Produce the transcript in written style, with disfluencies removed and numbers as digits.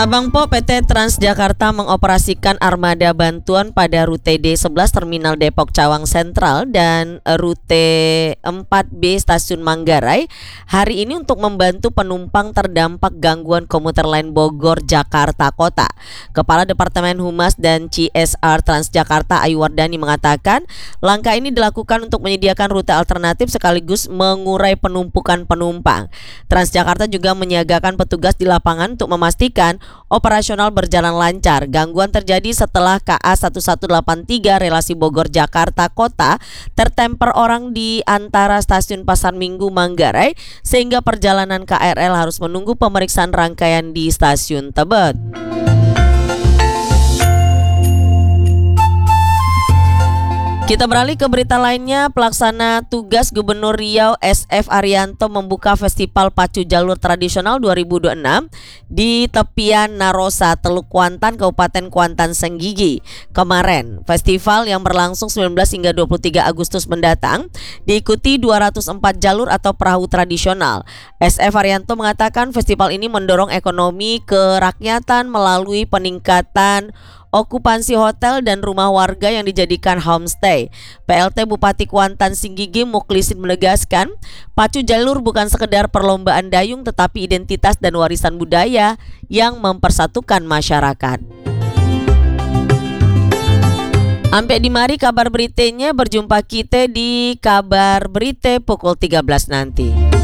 Abang Po, PT Transjakarta mengoperasikan armada bantuan pada rute D11 Terminal Depok Cawang Sentral dan rute 4B Stasiun Manggarai hari ini untuk membantu penumpang terdampak gangguan komuter lain Bogor Jakarta Kota. Kepala Departemen Humas dan CSR Transjakarta Ayu Wardani mengatakan langkah ini dilakukan untuk menyediakan rute alternatif sekaligus mengurai penumpukan penumpang. Transjakarta juga menyiagakan petugas di lapangan untuk memastikan operasional berjalan lancar. Gangguan terjadi setelah KA 1183 relasi Bogor Jakarta Kota tertemper orang di antara stasiun Pasar Minggu Manggarai sehingga perjalanan KRL harus menunggu pemeriksaan rangkaian di stasiun Tebet. Kita beralih ke berita lainnya. Pelaksana tugas Gubernur Riau SF Arianto membuka Festival Pacu Jalur Tradisional 2026 di tepian Narosa, Teluk Kuantan, Kabupaten Kuantan Senggigi kemarin. Festival yang berlangsung 19 hingga 23 Agustus mendatang diikuti 204 jalur atau perahu tradisional. SF Arianto mengatakan festival ini mendorong ekonomi kerakyatan melalui peningkatan okupansi hotel dan rumah warga yang dijadikan homestay. PLT Bupati Kuantan Senggigi Muklisin menegaskan, pacu jalur bukan sekedar perlombaan dayung tetapi identitas dan warisan budaya yang mempersatukan masyarakat. Sampai di mari kabar beritanya, berjumpa kita di kabar berita pukul 13 nanti.